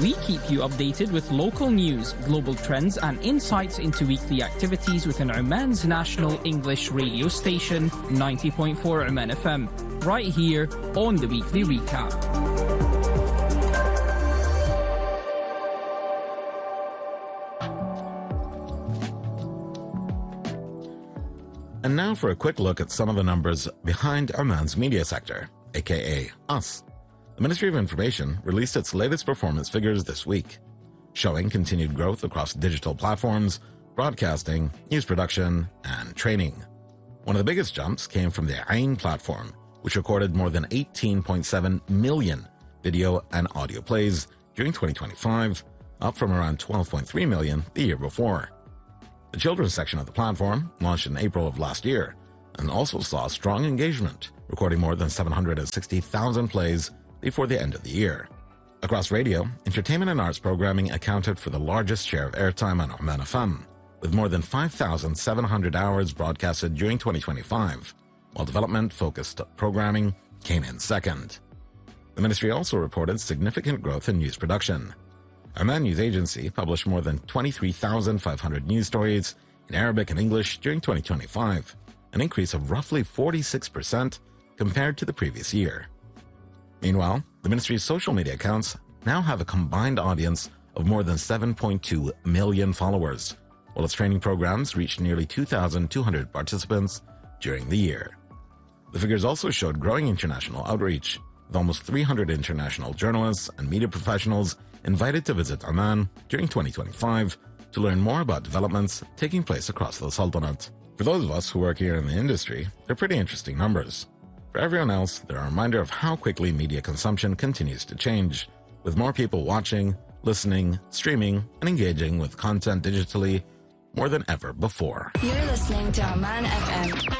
We keep you updated with local news, global trends, and insights into weekly activities within Oman's national English radio station, 90.4 Oman FM, right here on the Weekly Recap. And now for a quick look at some of the numbers behind Oman's media sector, aka us. The Ministry of Information released its latest performance figures this week, showing continued growth across digital platforms, broadcasting, news production, and training. One of the biggest jumps came from the Ain platform, which recorded more than 18.7 million video and audio plays during 2025, up from around 12.3 million the year before. The children's section of the platform launched in April of last year and also saw strong engagement, recording more than 760,000 plays before the end of the year. Across radio, entertainment and arts programming accounted for the largest share of airtime on Oman FM, with more than 5,700 hours broadcasted during 2025, while development-focused programming came in second. The ministry also reported significant growth in news production. Oman News Agency published more than 23,500 news stories in Arabic and English during 2025, an increase of roughly 46% compared to the previous year. Meanwhile, the ministry's social media accounts now have a combined audience of more than 7.2 million followers, while its training programs reached nearly 2,200 participants during the year. The figures also showed growing international outreach, with almost 300 international journalists and media professionals invited to visit Oman during 2025 to learn more about developments taking place across the Sultanate. For those of us who work here in the industry, they're pretty interesting numbers. For everyone else, they're a reminder of how quickly media consumption continues to change, with more people watching, listening, streaming, and engaging with content digitally more than ever before. You're listening to Oman FM